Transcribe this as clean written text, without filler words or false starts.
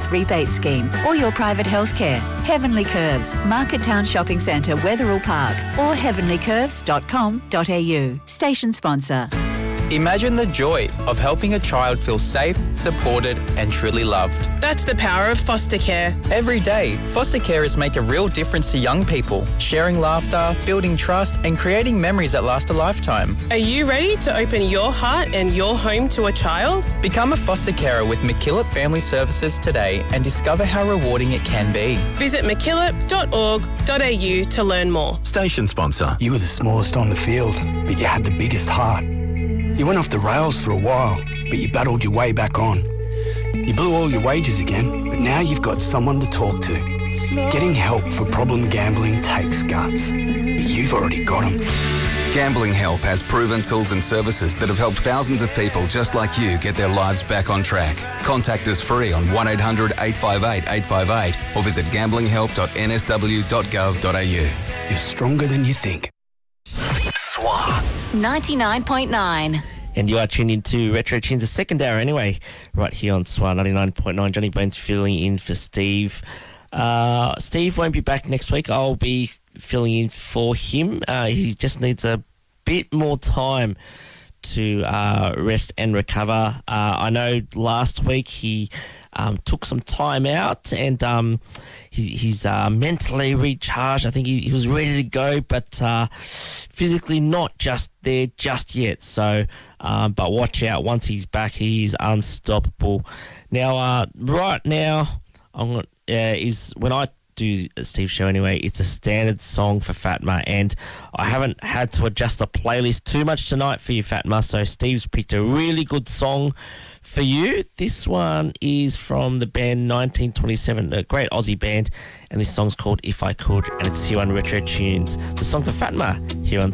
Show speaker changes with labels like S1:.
S1: rebate scheme or your private healthcare. Heavenly Curves, Market Town Shopping Centre, Wetherill Park, or heavenlycurves.com.au. Station sponsor.
S2: Imagine the joy of helping a child feel safe, supported and truly loved.
S3: That's the power of foster care.
S2: Every day, foster carers make a real difference to young people, sharing laughter, building trust and creating memories that last a lifetime.
S3: Are you ready to open your heart and your home to a child?
S2: Become a foster carer with MacKillop Family Services today and discover how rewarding it can be.
S3: Visit mackillop.org.au to learn more.
S4: Station sponsor.
S5: You were the smallest on the field, but you had the biggest heart. You went off the rails for a while, but you battled your way back on. You blew all your wages again, but now you've got someone to talk to. Getting help for problem gambling takes guts, but you've already got them.
S6: Gambling Help has proven tools and services that have helped thousands of people just like you get their lives back on track. Contact us free on 1800 858 858 or visit gamblinghelp.nsw.gov.au.
S5: You're stronger than you think.
S7: Swan 99.9.
S8: And you are tuned into Retro Tunes, the second hour anyway, right here on Swan 99.9. Johnny Bones filling in for Steve. Steve won't be back next week. I'll be filling in for him. He just needs a bit more time to rest and recover. I know last week he took some time out and he's mentally recharged. I think he was ready to go, but physically not just there just yet. So, but watch out. Once he's back, he's unstoppable. Now, right now, is when I do Steve's show anyway, it's a standard song for Fatma, and I haven't had to adjust the playlist too much tonight for you, Fatma, so Steve's picked a really good song for you. This one is from the band 1927, a great Aussie band, and this song's called If I Could, and it's here on Retro Tunes. The song for Fatma